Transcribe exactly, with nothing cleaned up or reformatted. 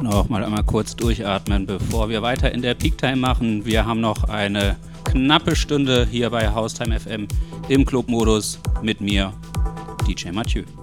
auch mal einmal kurz durchatmen, bevor wir weiter in der Peak Time machen. Wir haben noch eine knappe Stunde hier bei Haustime F M im Club-Modus mit mir, D J Mathieu.